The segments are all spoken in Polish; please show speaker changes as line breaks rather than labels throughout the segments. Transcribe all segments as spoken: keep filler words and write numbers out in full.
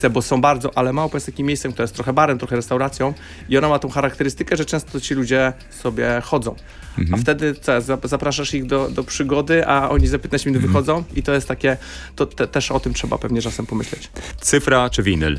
bo są bardzo, ale Małpa jest takim miejscem, które jest trochę barem, trochę restauracją i ona ma tą charakterystykę, że często ci ludzie sobie chodzą. Mhm. A wtedy co, zapraszasz ich do, do przygody, a oni za piętnaście minut mhm. wychodzą i to jest takie, to te, też o tym trzeba pewnie czasem pomyśleć.
Cyfra czy winyl?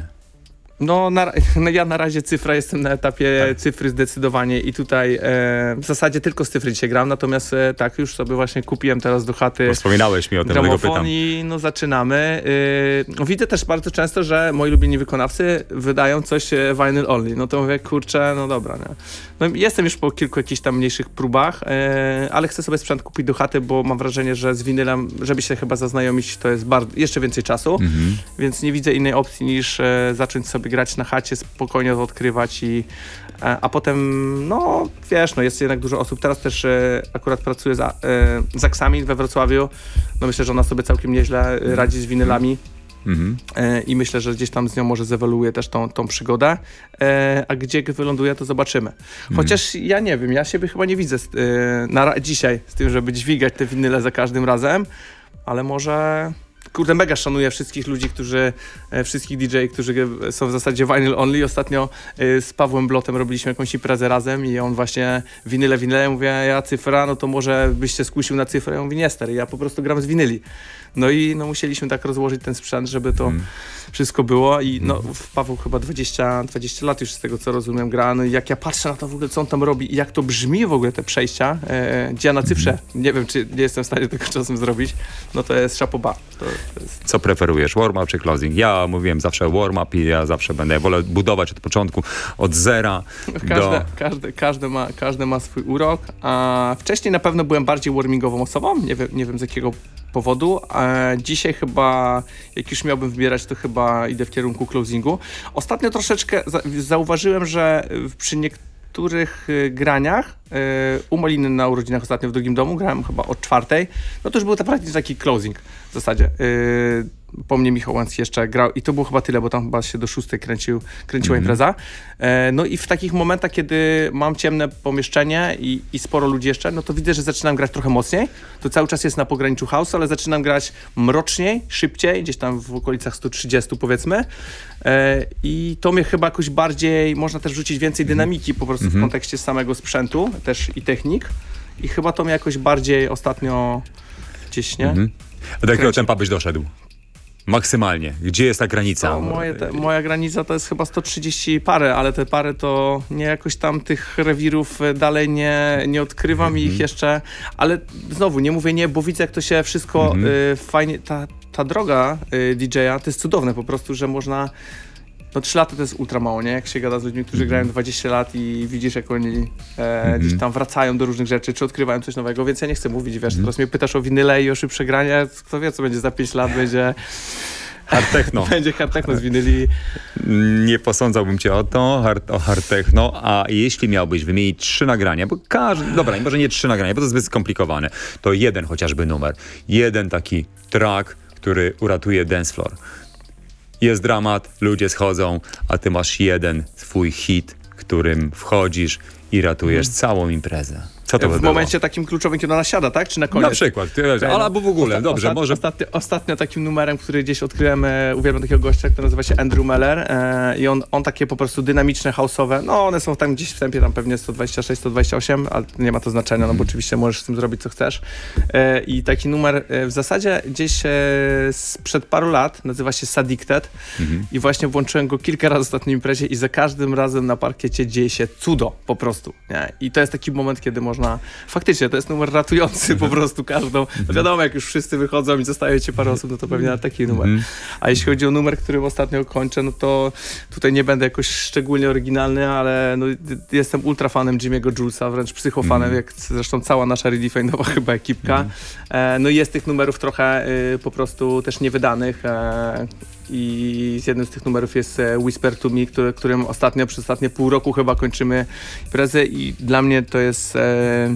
No, na, no ja na razie cyfra, jestem na etapie tak. cyfry zdecydowanie i tutaj e, w zasadzie tylko z cyfry dzisiaj gram, natomiast e, tak, już sobie właśnie kupiłem teraz do chaty
Bo wspominałeś mi o tym, dlatego pytam.
I no zaczynamy. E, widzę też bardzo często, że moi ulubieni wykonawcy wydają coś e, vinyl only, no to mówię, kurczę, no dobra, nie? No jestem już po kilku jakichś tam mniejszych próbach, e, ale chcę sobie sprzęt kupić do chaty, bo mam wrażenie, że z winylem, żeby się chyba zaznajomić, to jest bardzo, jeszcze więcej czasu, mhm. więc nie widzę innej opcji niż e, zacząć sobie grać na chacie, spokojnie to odkrywać i a, a potem, no wiesz, no jest jednak dużo osób. Teraz też e, akurat pracuję za, e, z Aksamin we Wrocławiu. No myślę, że ona sobie całkiem nieźle radzi z winylami. Mhm. E, I myślę, że gdzieś tam z nią może zewoluuje też tą, tą przygodę. E, a gdzie wyląduje, to zobaczymy. Chociaż mhm. ja nie wiem, ja siebie chyba nie widzę z, e, na, dzisiaj z tym, żeby dźwigać te winyle za każdym razem, ale może... Kurde, mega szanuję wszystkich ludzi, którzy, e, wszystkich D J, którzy są w zasadzie vinyl only. Ostatnio e, z Pawłem Blotem robiliśmy jakąś imprezę razem i on właśnie winyle, winyle. Ja mówię, ja cyfra, no to może byś się skusił na cyfrę. Ja mówię, nie stary, ja po prostu gram z winyli. No i no, musieliśmy tak rozłożyć ten sprzęt, żeby to mm. wszystko było i no Paweł chyba dwadzieścia, dwadzieścia lat już z tego, co rozumiem, gra. No i jak ja patrzę na to w ogóle, co on tam robi i jak to brzmi w ogóle te przejścia, e, gdzie ja na cyfrze, mm. nie wiem, czy nie jestem w stanie tego czasem zrobić, no to jest chapeau. To, to jest...
Co preferujesz, warm-up czy closing? Ja mówiłem zawsze warm-up i ja zawsze będę, ja wolę budować od początku, od zera
każde,
do...
Każdy, każdy, ma, każdy ma swój urok, a wcześniej na pewno byłem bardziej warmingową osobą, nie wiem, nie wiem z jakiego powodu. A dzisiaj chyba, jak już miałbym wybierać, to chyba idę w kierunku closingu. Ostatnio troszeczkę za- zauważyłem, że przy niektórych y, graniach y, u Maliny na urodzinach ostatnio w drugim domu, grałem chyba od czwartej, no to już był to praktycznie taki closing w zasadzie. Y, po mnie Michał Łęcki jeszcze grał i to było chyba tyle, bo tam chyba się do szóstej kręcił, kręciła mm-hmm. impreza. E, no i w takich momentach, kiedy mam ciemne pomieszczenie i, i sporo ludzi jeszcze, no to widzę, że zaczynam grać trochę mocniej. To cały czas jest na pograniczu house, ale zaczynam grać mroczniej, szybciej, gdzieś tam w okolicach sto trzydzieści powiedzmy. E, I to mnie chyba jakoś bardziej, można też rzucić więcej dynamiki po prostu mm-hmm. w kontekście samego sprzętu, też i technik. I chyba to mnie jakoś bardziej ostatnio gdzieś, nie? Mm-hmm.
A do jakiego tempa byś doszedł? Maksymalnie. Gdzie jest ta granica?
To moje te, moja granica to jest chyba sto trzydzieści parę, ale te pary to nie jakoś tam tych rewirów dalej nie, nie odkrywam mm-hmm. ich jeszcze, ale znowu nie mówię nie, bo widzę jak to się wszystko mm-hmm. y, fajnie, ta, ta droga y, D J a to jest cudowne po prostu, że można. No trzy lata to jest ultra mało, nie? Jak się gada z ludźmi, którzy mm-hmm. grają dwadzieścia lat i widzisz, jak oni e, mm-hmm. gdzieś tam wracają do różnych rzeczy, czy odkrywają coś nowego, więc ja nie chcę mówić, wiesz, mm-hmm. teraz mnie pytasz o winyle i o szybsze granie, kto wie, co będzie za pięć lat, będzie...
Hard techno.
Będzie hard techno z winyli.
Nie posądzałbym cię o to, hard, o hard techno, a jeśli miałbyś wymienić trzy nagrania, bo każdy, dobra, może nie trzy nagrania, bo to jest zbyt skomplikowane, to jeden chociażby numer, jeden taki track, który uratuje dance floor. Jest dramat, ludzie schodzą, a ty masz jeden swój hit, którym wchodzisz i ratujesz hmm. całą imprezę. Co to
w
by
momencie
było?
takim kluczowym, kiedy ona siada, tak? Czy na koniec?
Na przykład, ale albo w ogóle,
Ostat,
dobrze,
ostat,
może...
Ostatnio, ostatnio takim numerem, który gdzieś odkryłem, e, uwielbiam takiego gościa, który nazywa się Andrew Meller e, i on, on takie po prostu dynamiczne, house'owe, no one są tam gdzieś w tempie, tam pewnie sto dwadzieścia sześć, sto dwadzieścia osiem, ale nie ma to znaczenia, no bo oczywiście możesz z tym zrobić, co chcesz. E, I taki numer e, w zasadzie gdzieś e, sprzed paru lat nazywa się Saddicted mhm. i właśnie włączyłem go kilka razy w ostatniej imprezie i za każdym razem na parkiecie dzieje się cudo po prostu. Nie? I to jest taki moment, kiedy można faktycznie to jest numer ratujący po prostu każdą. No wiadomo, jak już wszyscy wychodzą i zostaje cię parę osób, no to pewnie na taki numer. A jeśli chodzi o numer, którym ostatnio kończę, no to tutaj nie będę jakoś szczególnie oryginalny, ale no, jestem ultra fanem Jimmy'ego Julesa, wręcz psychofanem, mm. jak zresztą cała nasza Redefine'owa chyba ekipka. Mm. E, no i jest tych numerów trochę y, po prostu też niewydanych. E, I z jednym z tych numerów jest Whisper to Me, który, którym ostatnio, przez ostatnie pół roku chyba kończymy imprezę i dla mnie to jest... E,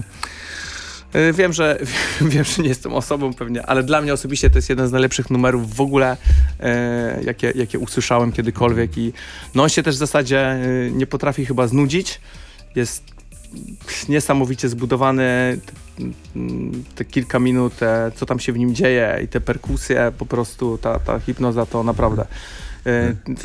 e, wiem, że, wiem, że nie jestem osobą pewnie, ale dla mnie osobiście to jest jeden z najlepszych numerów w ogóle, e, jakie, jakie usłyszałem kiedykolwiek i no on się też w zasadzie e, nie potrafi chyba znudzić. Jest niesamowicie zbudowany, te, te kilka minut, te, co tam się w nim dzieje i te perkusje, po prostu ta, ta hipnoza to naprawdę...